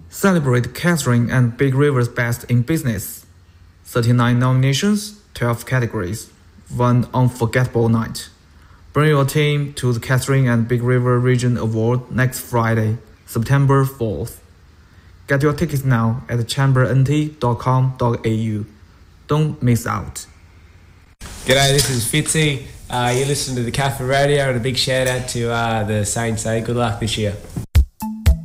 Celebrate Catherine and Big River's best in business. 39 nominations, 12 categories, one unforgettable night. Bring your team to the Catherine and Big River Region Award next Friday, September 4th. Get your tickets now at chambernt.com.au. Don't miss out. G'day, this is Fitzy. You listen to the Cafe Radio, and a big shout out to the Saints. Good luck this year.